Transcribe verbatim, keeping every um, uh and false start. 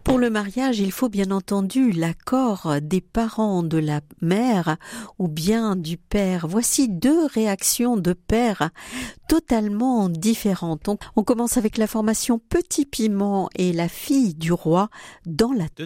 Pour le mariage, il faut bien entendu l'accord des parents de la mère ou bien du père. Voici deux réactions de pères totalement différentes. On commence avec la formation Petit Piment et la fille du roi dans la